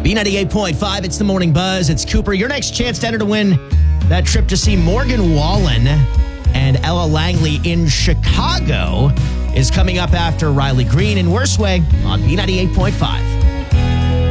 B98.5, it's the Morning Buzz. It's Cooper. Your next chance to enter to win that trip to see Morgan Wallen and Ella Langley in Chicago is coming up after Riley Green and Worst Way on B98.5.